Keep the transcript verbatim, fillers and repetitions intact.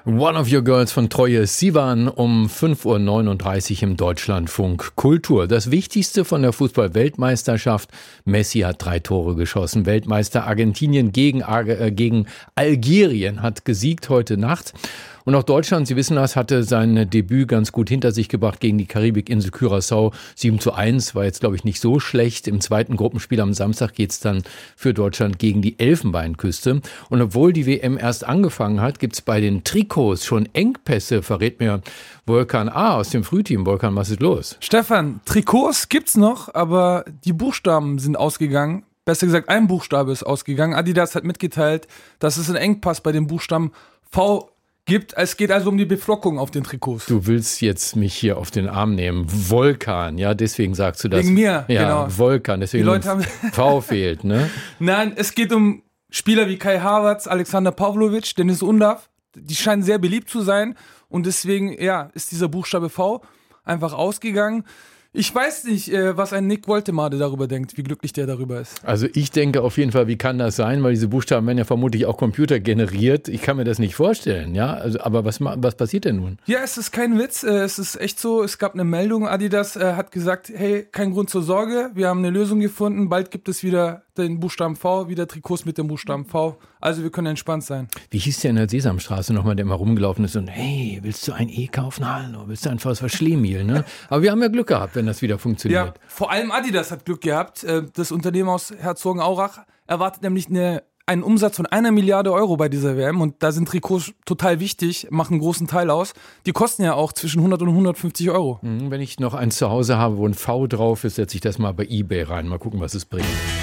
One of Your Girls von Troye Sivan um fünf Uhr neununddreißig im Deutschlandfunk Kultur. Das Wichtigste von der Fußball-Weltmeisterschaft. Messi hat drei Tore geschossen. Weltmeister Argentinien gegen, äh, gegen Algerien hat gesiegt heute Nacht. Und auch Deutschland, Sie wissen das, hatte sein Debüt ganz gut hinter sich gebracht gegen die Karibikinsel Curaçao. sieben zu eins war jetzt, glaube ich, nicht so schlecht. Im zweiten Gruppenspiel am Samstag geht's dann für Deutschland gegen die Elfenbeinküste. Und obwohl die W M erst angefangen hat, gibt's bei den Trikots schon Engpässe, verrät mir Volkan A. aus dem Frühteam. Volkan, was ist los? Stefan, Trikots gibt's noch, aber die Buchstaben sind ausgegangen. Besser gesagt, ein Buchstabe ist ausgegangen. Adidas hat mitgeteilt, dass es einen Engpass bei dem Buchstaben V gibt. Es geht also um die Beflockung auf den Trikots. Du willst jetzt mich hier auf den Arm nehmen. Volkan, ja, deswegen sagst du das. Wegen mir, ja, genau. Volkan, deswegen die Leute haben V fehlt, ne? Nein, es geht um Spieler wie Kai Havertz, Alexander Pavlovic, Dennis Undav. Die scheinen sehr beliebt zu sein und deswegen, ja, ist dieser Buchstabe V einfach ausgegangen. Ich weiß nicht, was ein Nick Woltemade darüber denkt, wie glücklich der darüber ist. Also ich denke auf jeden Fall, wie kann das sein? Weil diese Buchstaben werden ja vermutlich auch computergeneriert. Ich kann mir das nicht vorstellen, ja. Also, aber was, was passiert denn nun? Ja, es ist kein Witz. Es ist echt so, es gab eine Meldung. Adidas hat gesagt, hey, kein Grund zur Sorge. Wir haben eine Lösung gefunden. Bald gibt es wieder den Buchstaben V, wieder Trikots mit dem Buchstaben V. Also wir können entspannt sein. Wie hieß der in der Sesamstraße nochmal, der immer rumgelaufen ist und hey, willst du ein E kaufen? Hallo, willst du ein V S V Schlemiel, ne? Aber wir haben ja Glück gehabt, wenn das wieder funktioniert. Ja, vor allem Adidas hat Glück gehabt. Das Unternehmen aus Herzogenaurach erwartet nämlich eine, einen Umsatz von einer Milliarde Euro bei dieser W M und da sind Trikots total wichtig, machen einen großen Teil aus. Die kosten ja auch zwischen hundert und hundertfünfzig Euro. Wenn ich noch eins zu Hause habe, wo ein V drauf ist, setze ich das mal bei eBay rein. Mal gucken, was es bringt.